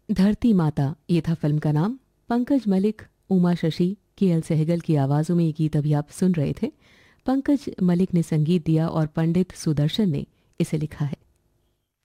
धरती माता, ये था फिल्म का नाम। पंकज मलिक, उमा शशि, केएल सहगल की आवाज़ों में ये गीत अभी आप सुन रहे थे। पंकज मलिक ने संगीत दिया और पंडित सुदर्शन ने इसे लिखा है।